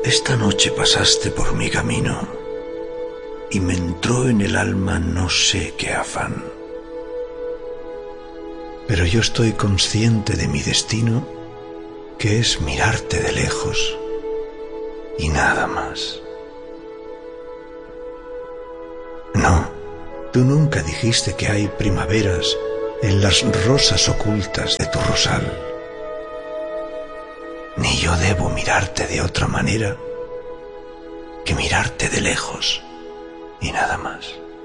Esta noche pasaste por mi camino y me entró en el alma no sé qué afán. Pero yo estoy consciente de mi destino, que es mirarte de lejos y nada más. No, tú nunca dijiste que hay primaveras en las rosas ocultas de tu rosal. Ni yo debo mirarte de otra manera que mirarte de lejos y nada más.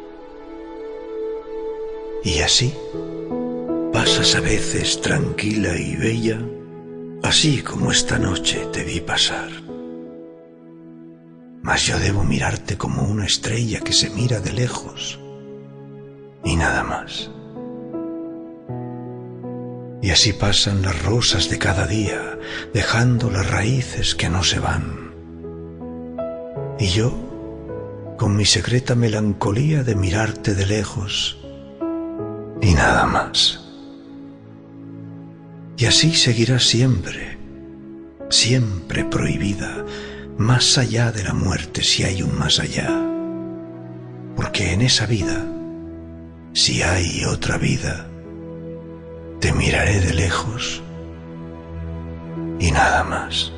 Y así pasas a veces tranquila y bella, así como esta noche te vi pasar. Mas yo debo mirarte como una estrella que se mira de lejos y nada más. Y así pasan las rosas de cada día, dejando las raíces que no se van. Y yo, con mi secreta melancolía de mirarte de lejos y nada más. Y así seguirá siempre, siempre prohibida, más allá de la muerte si hay un más allá. Porque en esa vida, si hay otra vida, te miraré de lejos y nada más.